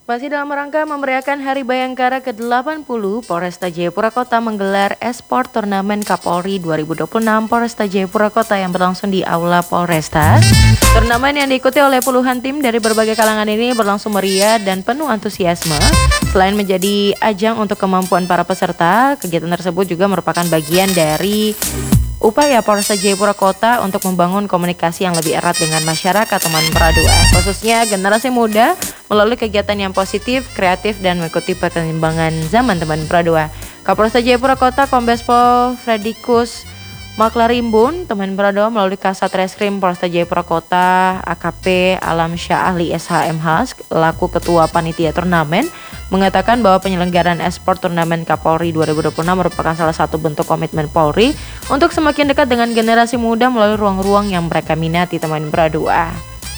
Masih dalam rangka memeriahkan Hari Bayangkara ke-80, Polresta Jayapura Kota menggelar e-sport turnamen Kapolri 2026 Polresta Jayapura Kota yang berlangsung di Aula Polresta. Turnamen yang diikuti oleh puluhan tim dari berbagai kalangan ini berlangsung meriah dan penuh antusiasme. Selain menjadi ajang untuk kemampuan para peserta, kegiatan tersebut juga merupakan bagian dari upaya Polresta Jayapura Kota untuk membangun komunikasi yang lebih erat dengan masyarakat teman Pradua, khususnya generasi muda melalui kegiatan yang positif, kreatif, dan mengikuti perkembangan zaman teman Pradua. Kapolresta Jayapura Kota Kombes Pol Fredikus Maklarimbun teman Pradua melalui Kasat Reskrim Polresta Jayapura Kota AKP Alam Syah Ahli SHMH selaku Ketua Panitia Turnamen mengatakan bahwa penyelenggaraan e-sport turnamen Kapolri 2026 merupakan salah satu bentuk komitmen Polri untuk semakin dekat dengan generasi muda melalui ruang-ruang yang mereka minati teman Pradua.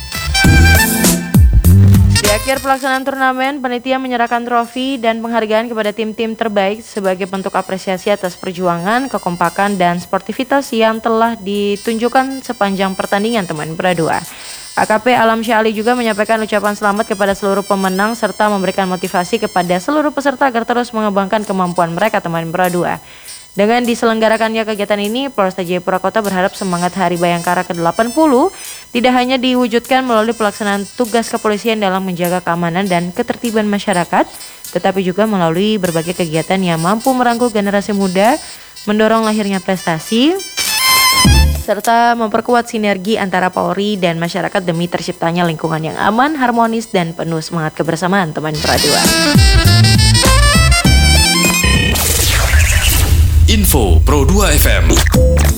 Di akhir pelaksanaan turnamen, panitia menyerahkan trofi dan penghargaan kepada tim-tim terbaik sebagai bentuk apresiasi atas perjuangan, kekompakan, dan sportivitas yang telah ditunjukkan sepanjang pertandingan teman Pradua. AKP Alam Syah Ali juga menyampaikan ucapan selamat kepada seluruh pemenang serta memberikan motivasi kepada seluruh peserta agar terus mengembangkan kemampuan mereka teman Pradua. Dengan diselenggarakannya kegiatan ini, Polresta Jayapura Kota berharap semangat Hari Bayangkara ke-80 tidak hanya diwujudkan melalui pelaksanaan tugas kepolisian dalam menjaga keamanan dan ketertiban masyarakat, tetapi juga melalui berbagai kegiatan yang mampu merangkul generasi muda, mendorong lahirnya prestasi, serta memperkuat sinergi antara Polri dan masyarakat demi terciptanya lingkungan yang aman, harmonis, dan penuh semangat kebersamaan teman Pradua. Info Pro 2 FM.